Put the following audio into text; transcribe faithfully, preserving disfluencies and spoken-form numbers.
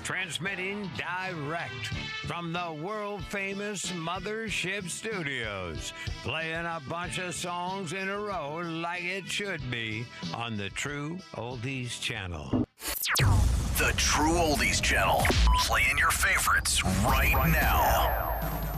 Transmitting direct from the world-famous Mothership Studios. Playing a bunch of songs in a row like it should be on the True Oldies Channel. The True Oldies Channel. Playing your favorites right now.